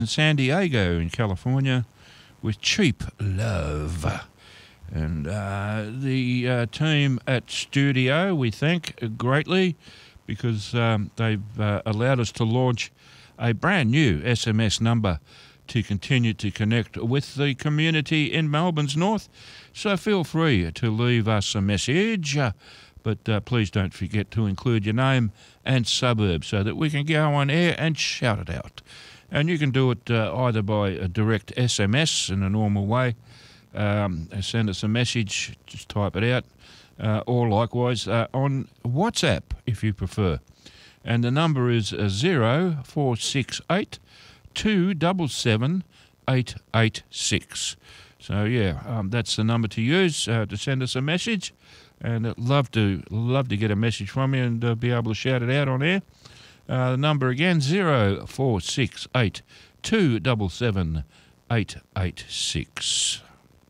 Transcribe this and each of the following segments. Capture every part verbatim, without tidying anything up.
in San Diego in California with Cheap Love. And uh, the uh, team at Studio, we thank greatly because um, they've uh, allowed us to launch a brand new S M S number to continue to connect with the community in Melbourne's north. So feel free to leave us a message, uh, but uh, please don't forget to include your name and suburb so that we can go on air and shout it out. And you can do it uh, either by a direct S M S in a normal way, um, send us a message, just type it out, uh, or likewise uh, on WhatsApp if you prefer. And the number is uh, zero four six eight two seven seven eight eight six. So yeah, um, that's the number to use uh, to send us a message, and I'd love to love to get a message from you and uh, be able to shout it out on air. Uh, the number again, zero four six eight two seven seven eight eight six.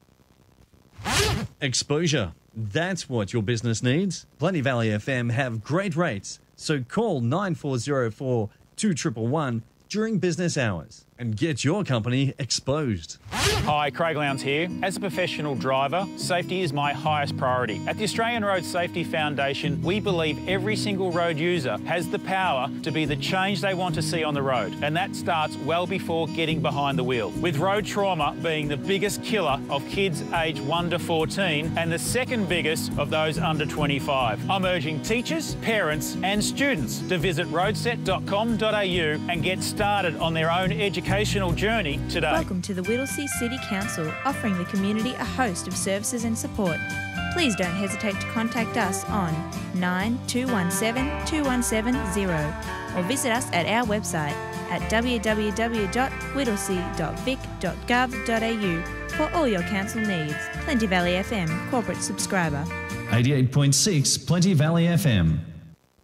Exposure. That's what your business needs. Plenty Valley F M have great rates, so call nine four zero four two one one one during business hours and get your company exposed. Hi, Craig Lowndes here. As a professional driver, safety is my highest priority. At the Australian Road Safety Foundation, we believe every single road user has the power to be the change they want to see on the road, and that starts well before getting behind the wheel. With road trauma being the biggest killer of kids aged one to fourteen and the second biggest of those under twenty-five. I'm urging teachers, parents and students to visit roadset dot com dot a u and get started on their own educational journey today. Welcome to the Whittlesea City Council, offering the community a host of services and support. Please don't hesitate to contact us on nine two one seven two one seven zero or visit us at our website at w w w dot whittlesea dot vic dot gov dot a u for all your council needs. Plenty Valley F M, corporate subscriber. eighty-eight point six Plenty Valley F M.